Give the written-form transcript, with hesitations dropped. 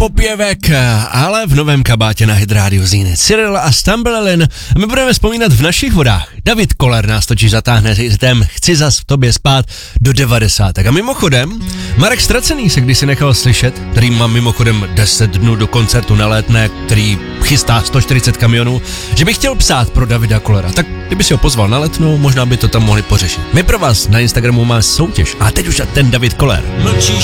popěvek, ale v novém kabátě na Hit Radio Zíny. Cyril a Stumblelin. My budeme vzpomínat v našich vodách. David Koller nás totiž zatáhne hitem Chci zas v tobě spát do 90. A mimochodem, Marek Stracený se kdysi nechal slyšet, který má mimochodem 10 dnů do koncertu na Letné, který chystá 140 kamionů, že by chtěl psát pro Davida Kollera. Tak kdyby si ho pozval na Letnou, možná by to tam mohli pořešit. My pro vás na Instagramu máme soutěž a teď už ten David Koller.